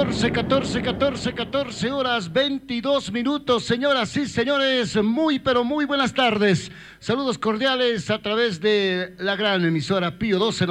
14 horas 22 minutos. Señoras y señores, muy pero muy buenas tardes. Saludos cordiales a través de la gran emisora Pío 12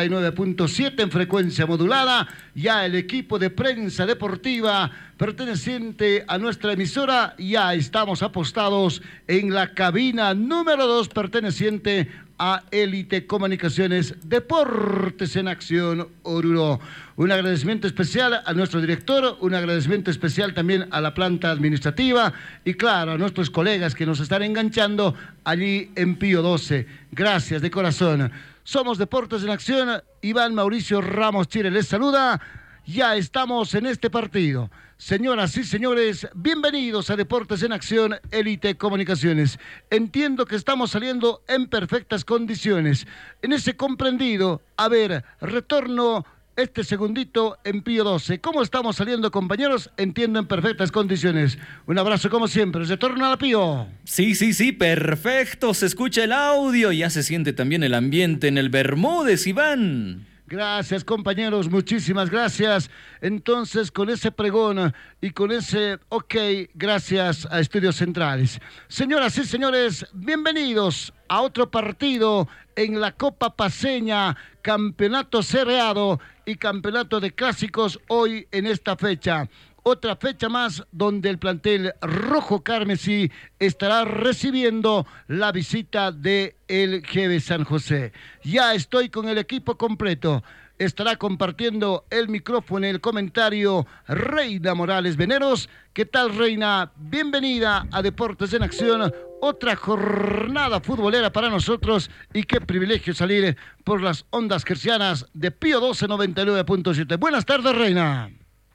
99.7 en frecuencia modulada. Ya el equipo de prensa deportiva perteneciente a nuestra emisora, ya estamos apostados en la cabina número 2 perteneciente a Élite Comunicaciones Deportes en Acción Oruro. Un agradecimiento especial a nuestro director, un agradecimiento especial también a la planta administrativa y claro, a nuestros colegas que nos están enganchando allí en Pío 12. Gracias de corazón. Somos Deportes en Acción. Iván Mauricio Ramos Chile les saluda. Ya estamos en este partido. Señoras y señores, bienvenidos a Deportes en Acción, Élite Comunicaciones. Entiendo que estamos saliendo en perfectas condiciones. En ese comprendido, a ver, retorno este segundito en Pío 12. ¿Cómo estamos saliendo, compañeros? Entiendo en perfectas condiciones. Un abrazo como siempre. Retorno a la Pío. Sí, perfecto. Se escucha el audio, ya se siente también el ambiente en el Bermúdez, Iván. Gracias, compañeros, muchísimas gracias. Entonces, con ese pregón y con ese ok, gracias a Estudios Centrales. Señoras y señores, bienvenidos a otro partido en la Copa Paceña, campeonato cerrado y campeonato de clásicos hoy en esta fecha. Otra fecha más donde el plantel rojo carmesí estará recibiendo la visita de el GB San José. Ya estoy con el equipo completo. Estará compartiendo el micrófono y el comentario Reina Morales Veneros. ¿Qué tal, Reina? Bienvenida a Deportes en Acción. Otra jornada futbolera para nosotros y qué privilegio salir por las ondas hercianas de Pío 12 99.7. Buenas tardes, Reina.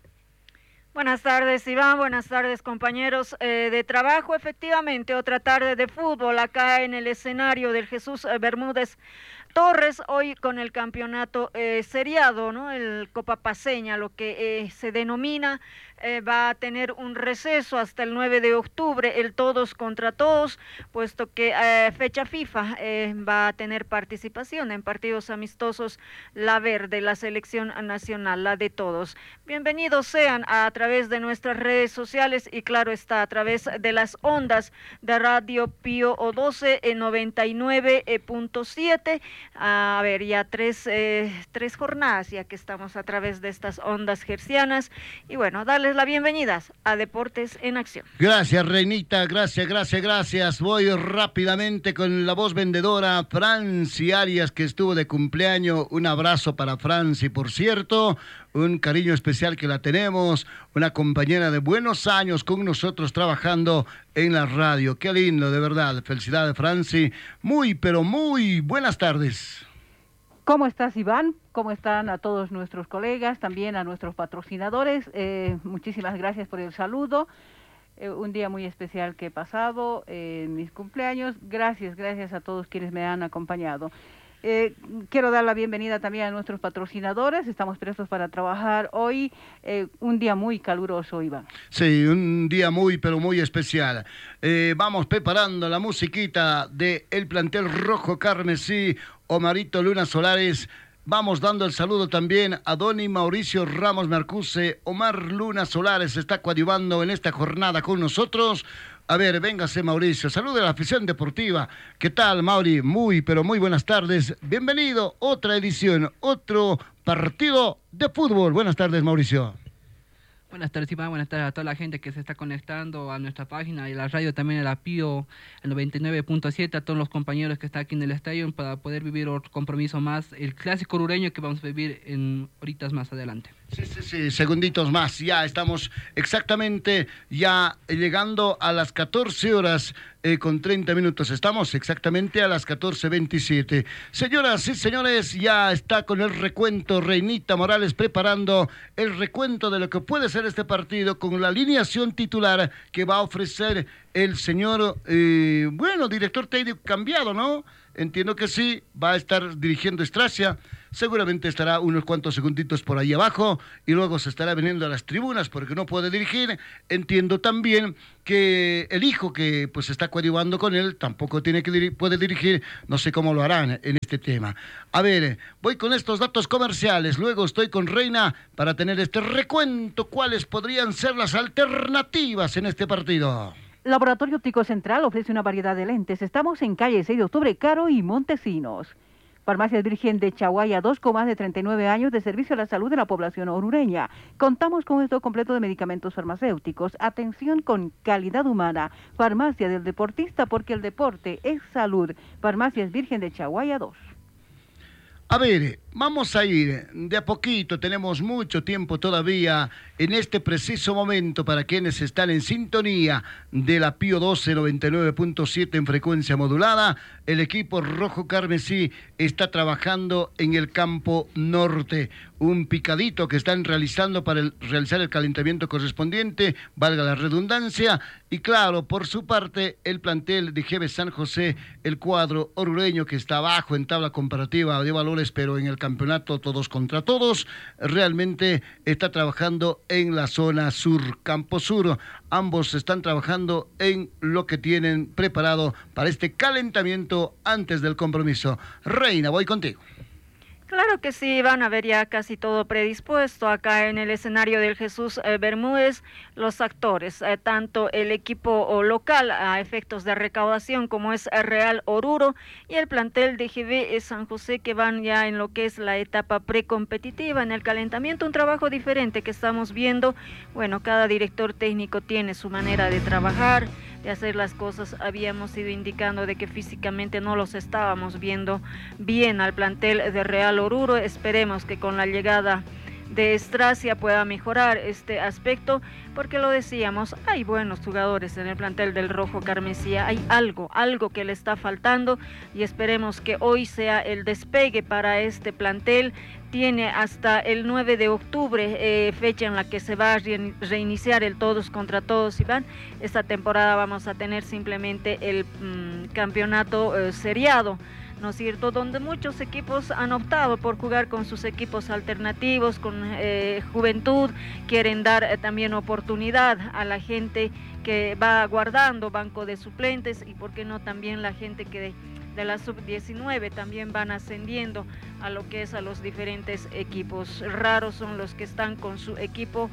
Buenas tardes, Iván. Buenas tardes, compañeros de trabajo. Efectivamente, otra tarde de fútbol acá en el escenario del Jesús Bermúdez Torres, hoy con el campeonato seriado, ¿no? El Copa Paceña, lo que se denomina, va a tener un receso hasta el 9 de octubre, el todos contra todos, puesto que fecha FIFA va a tener participación en partidos amistosos la verde, la selección nacional, la de todos. Bienvenidos sean a través de nuestras redes sociales y claro está a través de las ondas de Radio Pío 12 en 99.7. A ver, ya tres jornadas ya que estamos a través de estas ondas hercianas y bueno, darles la bienvenida a Deportes en Acción. Gracias, Reinita, gracias. Voy rápidamente con la voz vendedora Franci Arias, que estuvo de cumpleaños. Un abrazo para Franci, por cierto, un cariño especial que la tenemos, una compañera de buenos años con nosotros trabajando en la radio. Qué lindo, de verdad. Felicidades, Franci. Muy, pero muy buenas tardes. ¿Cómo estás, Iván? ¿Cómo están a todos nuestros colegas, también a nuestros patrocinadores? Muchísimas gracias por el saludo. Un día muy especial que he pasado en mis cumpleaños. Gracias a todos quienes me han acompañado. Quiero dar la bienvenida también a nuestros patrocinadores. Estamos prestos para trabajar hoy. Un día muy caluroso, Iván. Sí, un día muy, pero muy especial. Vamos preparando la musiquita del plantel rojo carmesí, Omarito Luna Solares. Vamos dando el saludo también a Doni Mauricio Ramos Mercuse. Omar Luna Solares está coadyuvando en esta jornada con nosotros. A ver, véngase, Mauricio. Salude a la afición deportiva. ¿Qué tal, Mauri? Muy, pero muy buenas tardes. Bienvenido. Otra edición, otro partido de fútbol. Buenas tardes, Mauricio. Buenas tardes, Iván. Buenas tardes a toda la gente que se está conectando a nuestra página y la radio también, a la Pío, el 99.7, a todos los compañeros que están aquí en el estadio para poder vivir otro compromiso más, el clásico orureño que vamos a vivir en horitas más adelante. Sí, segunditos más. Ya estamos exactamente ya llegando a las 14 horas con 30 minutos. Estamos exactamente a las 14:27. Señoras y señores, ya está con el recuento Reinita Morales preparando el recuento de lo que puede ser este partido con la alineación titular que va a ofrecer el señor, director técnico cambiado, ¿no? entiendo que sí, va a estar dirigiendo Stracia, seguramente estará unos cuantos segunditos por ahí abajo y luego se estará viniendo a las tribunas porque no puede dirigir. Entiendo también que el hijo que pues está coadyuvando con él tampoco puede dirigir, no sé cómo lo harán en este tema. A ver, voy con estos datos comerciales, luego estoy con Reina para tener este recuento, cuáles podrían ser las alternativas en este partido. Laboratorio Óptico Central ofrece una variedad de lentes. Estamos en calle 6 de Octubre, Caro y Montesinos. Farmacias Virgen de Chaguaya 2, con más de 39 años de servicio a la salud de la población orureña. Contamos con un stock completo de medicamentos farmacéuticos. Atención con calidad humana. Farmacia del deportista, porque el deporte es salud. Farmacias Virgen de Chaguaya 2. A ver, vamos a ir de a poquito, tenemos mucho tiempo todavía en este preciso momento para quienes están en sintonía de la Pío 12 99.7 en frecuencia modulada. El equipo rojo carmesí está trabajando en el campo norte. Un picadito que están realizando para realizar el calentamiento correspondiente, valga la redundancia. Y claro, por su parte, el plantel de GB San José, el cuadro orureño que está abajo en tabla comparativa de valores, pero en el campeonato todos contra todos, realmente está trabajando en la zona sur, campo sur. Ambos están trabajando en lo que tienen preparado para este calentamiento antes del compromiso. Reina, voy contigo. Claro que sí, van a ver ya casi todo predispuesto acá en el escenario del Jesús Bermúdez, los actores, tanto el equipo local a efectos de recaudación como es Real Oruro y el plantel de GB San José que van ya en lo que es la etapa precompetitiva, en el calentamiento, un trabajo diferente que estamos viendo. Bueno, cada director técnico tiene su manera de trabajar, de hacer las cosas. Habíamos ido indicando de que físicamente no los estábamos viendo bien al plantel de Real Oruro. Esperemos que con la llegada de Stracia pueda mejorar este aspecto, porque lo decíamos, hay buenos jugadores en el plantel del Rojo Carmesí, hay algo que le está faltando y esperemos que hoy sea el despegue para este plantel. Tiene hasta el 9 de octubre, fecha en la que se va a reiniciar el todos contra todos, Iván. Esta temporada vamos a tener simplemente el campeonato seriado, ¿no es cierto?, donde muchos equipos han optado por jugar con sus equipos alternativos, con juventud, quieren dar también oportunidad a la gente que va guardando banco de suplentes y por qué no también la gente que de la sub-19 también van ascendiendo a lo que es a los diferentes equipos. Raros son los que están con su equipo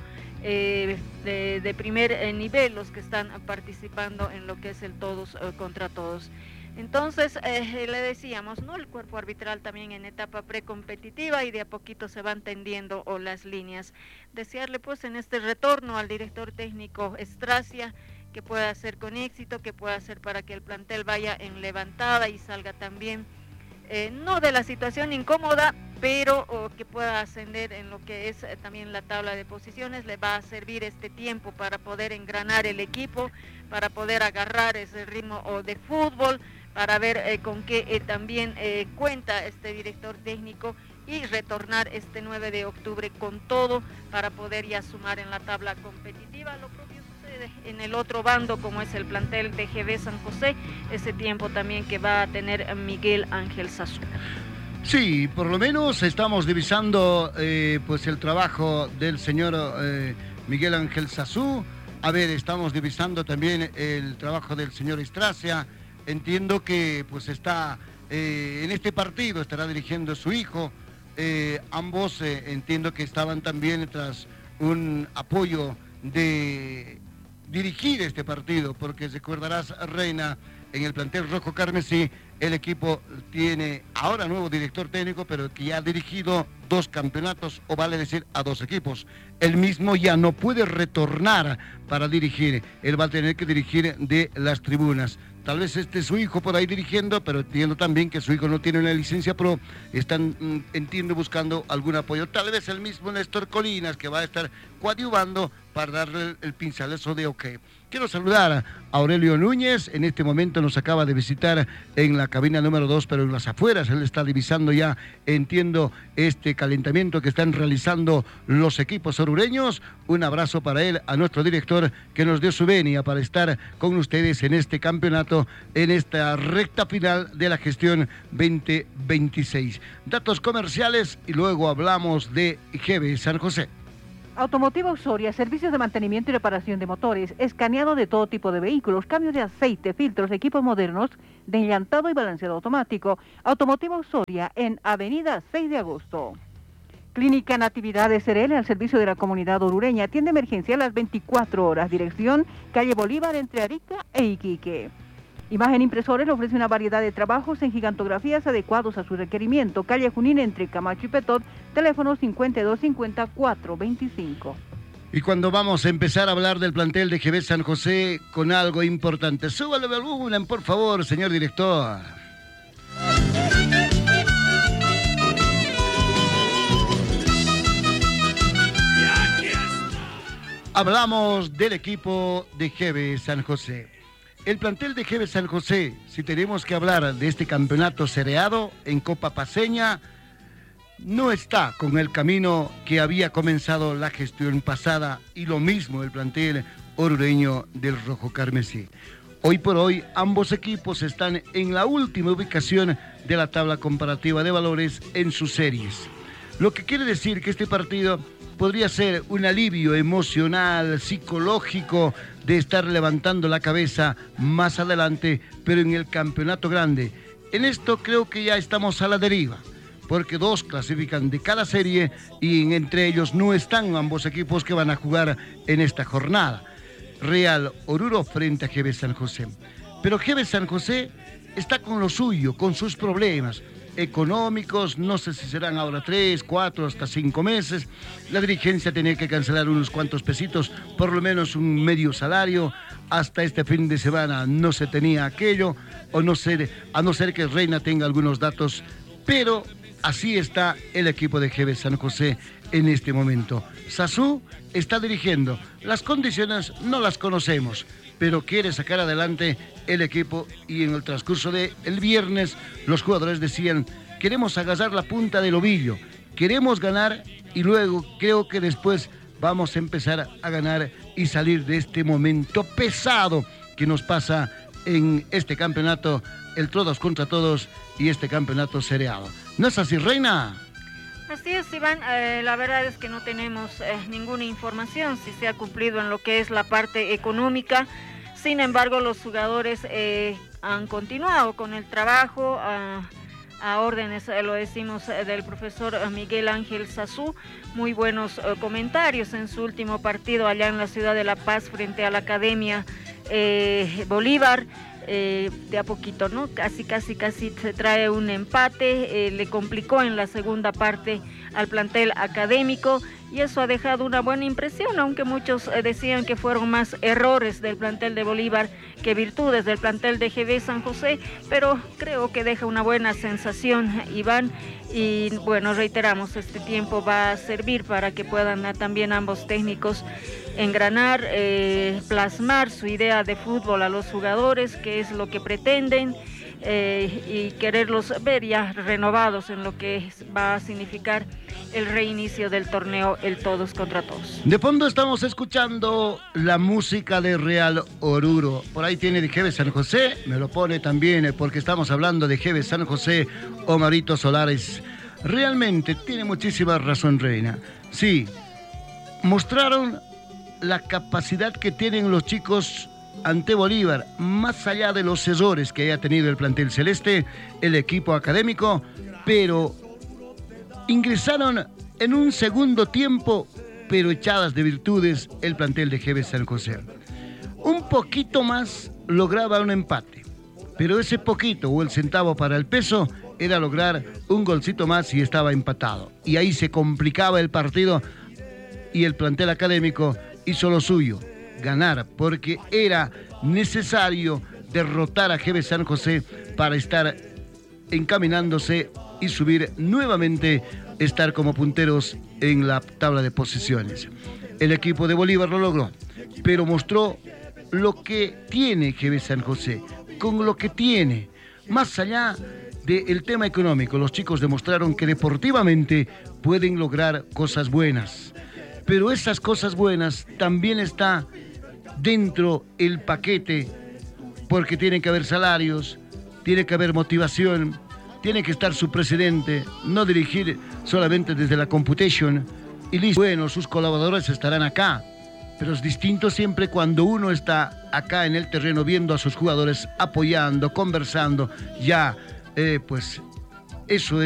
de primer nivel, los que están participando en lo que es el todos contra todos. Entonces, le decíamos, ¿no?, el cuerpo arbitral también en etapa precompetitiva y de a poquito se van tendiendo las líneas. Desearle pues en este retorno al director técnico Stracia que pueda hacer con éxito, que pueda hacer para que el plantel vaya en levantada y salga también, no de la situación incómoda, pero que pueda ascender en lo que es también la tabla de posiciones. Le va a servir este tiempo para poder engranar el equipo, para poder agarrar ese ritmo de fútbol, para ver con qué también cuenta este director técnico y retornar este 9 de octubre con todo para poder ya sumar en la tabla competitiva. Lo propio sucede en el otro bando, como es el plantel de GB San José, ese tiempo también que va a tener Miguel Ángel Sazú. Sí, por lo menos estamos divisando pues el trabajo del señor Miguel Ángel Sazú. A ver, estamos divisando también el trabajo del señor Stracia. Entiendo que pues está en este partido, estará dirigiendo su hijo. Ambos entiendo que estaban también tras un apoyo de dirigir este partido, porque recordarás, Reina, en el plantel rojo carmesí, el equipo tiene ahora nuevo director técnico, pero que ya ha dirigido 2 campeonatos, o vale decir, a 2 equipos. Él mismo ya no puede retornar para dirigir, él va a tener que dirigir de las tribunas. Tal vez esté su hijo por ahí dirigiendo, pero entiendo también que su hijo no tiene una licencia pro, están, entiendo, buscando algún apoyo. Tal vez el mismo Néstor Colinas, que va a estar coadyuvando para darle el pincelazo de ok. Quiero saludar a Aurelio Núñez, en este momento nos acaba de visitar en la cabina número 2, pero en las afueras, él está divisando ya, entiendo, este calentamiento que están realizando los equipos orureños. Un abrazo para él, a nuestro director que nos dio su venia para estar con ustedes en este campeonato, en esta recta final de la gestión 2026. Datos comerciales y luego hablamos de GB San José. Automotiva Soria, servicios de mantenimiento y reparación de motores, escaneado de todo tipo de vehículos, cambios de aceite, filtros, equipos modernos, de enllantado y balanceado automático. Automotiva Soria en Avenida 6 de Agosto. Clínica Natividad SRL al servicio de la comunidad orureña, atiende emergencia a las 24 horas, dirección calle Bolívar entre Arica e Iquique. Imagen Impresores le ofrece una variedad de trabajos en gigantografías adecuados a su requerimiento. Calle Junín entre Camacho y Petot, teléfono 5250-425. Y cuando vamos a empezar a hablar del plantel de GB San José con algo importante, súbale el volumen, por favor, señor director. Hablamos del equipo de GB San José. El plantel de GB San José, si tenemos que hablar de este campeonato cereado en Copa Paceña, no está con el camino que había comenzado la gestión pasada, y lo mismo el plantel orureño del Rojo Carmesí. Hoy por hoy ambos equipos están en la última ubicación de la tabla comparativa de valores en sus series. Lo que quiere decir que este partido podría ser un alivio emocional, psicológico, de estar levantando la cabeza más adelante, pero en el campeonato grande. En esto creo que ya estamos a la deriva, porque 2 clasifican de cada serie y entre ellos no están ambos equipos que van a jugar en esta jornada. Real Oruro frente a GB San José. Pero GB San José está con lo suyo, con sus problemas económicos, no sé si serán ahora 3, 4, hasta 5 meses. La dirigencia tenía que cancelar unos cuantos pesitos, por lo menos un medio salario. Hasta este fin de semana no se tenía aquello, a no ser que Reina tenga algunos datos, pero así está el equipo de GB San José en este momento. Sasú está dirigiendo, las condiciones no las conocemos, pero quiere sacar adelante el equipo, y en el transcurso del viernes los jugadores decían: queremos agarrar la punta del ovillo, queremos ganar, y luego creo que después vamos a empezar a ganar y salir de este momento pesado que nos pasa en este campeonato, el todos contra todos y este campeonato cereado. ¿No es así, Reina? Así es, Iván, la verdad es que no tenemos ninguna información si se ha cumplido en lo que es la parte económica. Sin embargo, los jugadores han continuado con el trabajo a órdenes, lo decimos, del profesor Miguel Ángel Sasú. Muy buenos comentarios en su último partido allá en la ciudad de La Paz frente a la Academia Bolívar. De a poquito, ¿no? Casi se trae un empate, le complicó en la segunda parte al plantel académico, y eso ha dejado una buena impresión, aunque muchos decían que fueron más errores del plantel de Bolívar que virtudes del plantel de GB San José, pero creo que deja una buena sensación, Iván, y bueno, reiteramos, este tiempo va a servir para que puedan también ambos técnicos engranar, plasmar su idea de fútbol a los jugadores, que es lo que pretenden, y quererlos ver ya renovados en lo que va a significar el reinicio del torneo, el todos contra todos. De fondo estamos escuchando la música de Real Oruro. Por ahí tiene de GB San José, me lo pone también porque estamos hablando de GB San José, Omarito Solares. Realmente tiene muchísima razón, Reina. Sí, mostraron la capacidad que tienen los chicos ante Bolívar, más allá de los errores que haya tenido el plantel celeste, el equipo académico, pero ingresaron en un segundo tiempo, pero echadas de virtudes el plantel de GB San José. Un poquito más lograba un empate, pero ese poquito o el centavo para el peso era lograr un golcito más y estaba empatado. Y ahí se complicaba el partido y el plantel académico hizo lo suyo, ganar, porque era necesario derrotar a GB San José para estar encaminándose y subir nuevamente, estar como punteros en la tabla de posiciones. El equipo de Bolívar lo logró, pero mostró lo que tiene GB San José, con lo que tiene, más allá del tema económico. Los chicos demostraron que deportivamente pueden lograr cosas buenas. Pero esas cosas buenas también está dentro el paquete, porque tiene que haber salarios, tiene que haber motivación, tiene que estar su presidente, no dirigir solamente desde la computation y listo. Bueno, sus colaboradores estarán acá, pero es distinto siempre cuando uno está acá en el terreno viendo a sus jugadores, apoyando, conversando, ya, pues eso es.